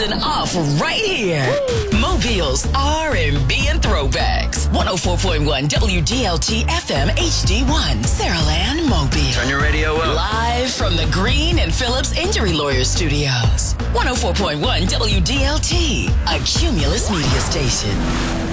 starting off right here. Mobile's R&B and Throwbacks. 104.1 WDLT FM HD1, Saraland Mobile. Turn your radio up. Live from the Green and Phillips Injury Lawyers Studios. 104.1 WDLT, a Cumulus media station.